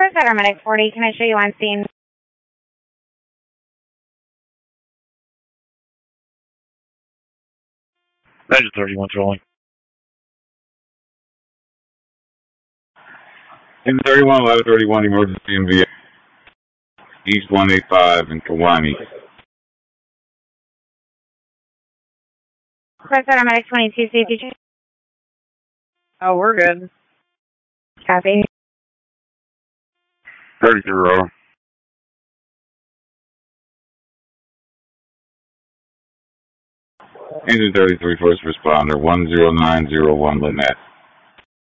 Paramedic 40, can I show you on scene? Engine 31 rolling. Engine 31, 1131, emergency MVA. East 185 in Kiwani. Paramedic 22, safety check. Oh, we're good. Copy. 30. Engine 33, first responder, 10901 Lynette.